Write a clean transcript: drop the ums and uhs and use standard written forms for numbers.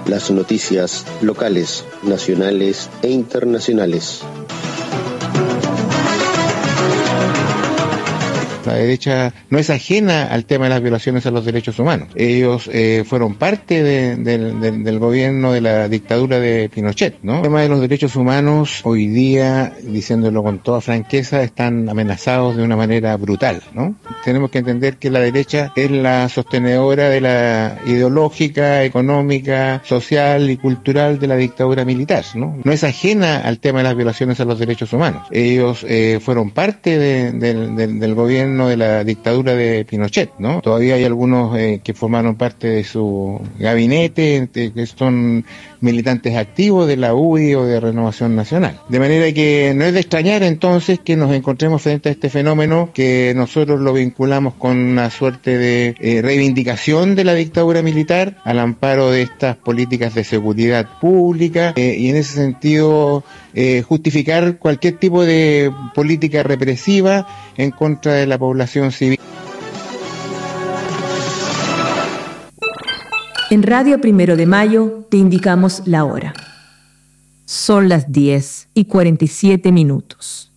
Las noticias locales, nacionales e internacionales. La derecha no es ajena al tema de las violaciones a los derechos humanos. Ellos fueron parte del gobierno de la dictadura de Pinochet, ¿no? El tema de los derechos humanos hoy día, diciéndolo con toda franqueza, están amenazados de una manera brutal, ¿no? Tenemos que entender que la derecha es la sostenedora de la ideológica, económica, social y cultural de la dictadura militar, ¿no? No es ajena al tema de las violaciones a los derechos humanos. Ellos fueron parte del gobierno de la dictadura de Pinochet, ¿no? Todavía hay algunos que formaron parte de su gabinete, que son militantes activos de la UDI o de Renovación Nacional. De manera que no es de extrañar entonces que nos encontremos frente a este fenómeno que nosotros lo vinculamos con una suerte de reivindicación de la dictadura militar al amparo de estas políticas de seguridad pública y en ese sentido justificar cualquier tipo de política represiva en contra de la población civil. En Radio 1 de Mayo te indicamos la hora. Son las 10:47.